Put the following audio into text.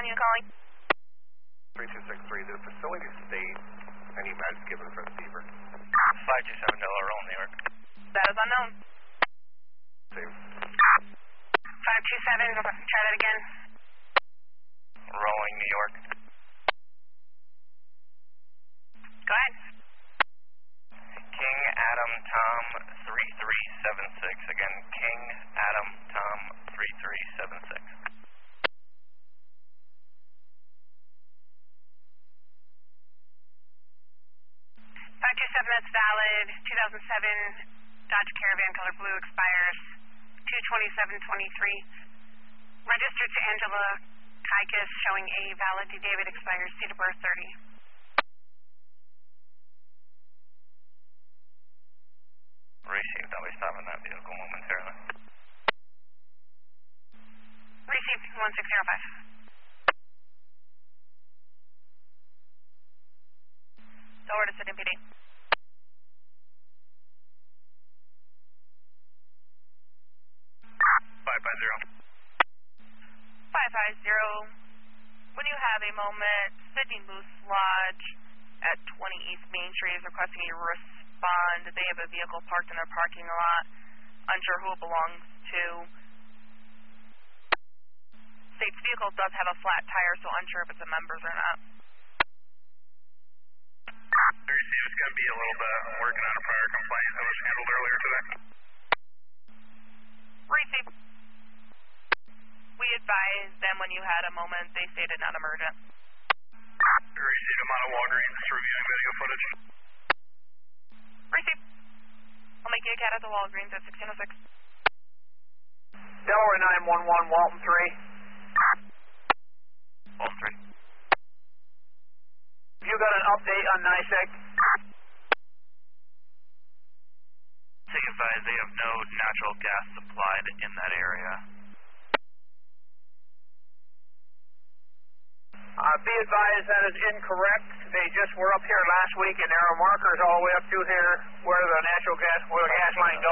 you calling? 3263, did the facility state any meds given for the fever? 527 Roll, New York. That is unknown. Same. 527, try that again. Rolling, New York. Go ahead. King Adam Tom 3376. Again, King Adam Tom 3376. 527, that's valid. 2007 Dodge Caravan, color blue, expires 2/27/23. Registered to Angela Kaikis, showing a valid David, expires date of birth 30. Received. I'll be stopping that vehicle momentarily. Received 1605. Over to City PD. 550. When you have a moment, Sydney Moose Lodge at 20 East Main Street is requesting a respond. They have a vehicle parked in their parking lot. Unsure who it belongs to. State's vehicle does have a flat tire, so unsure if it's a member's or not. Receive. It's going to be a little bit. I'm working on a prior complaint that was handled earlier today. Receive. We advised them when you had a moment. They stated not emergent. Receive. I'm out of Walgreens reviewing video footage. Receive. I'll make you a cat at the Walgreens at 1606. Delaware 911, Walton 3. Walton 3. Have you got an update on NYSEG? Take advised they have no natural gas supplied in that area. Be advised that is incorrect. They just were up here last week, and there are markers all the way up through here where the gas line goes.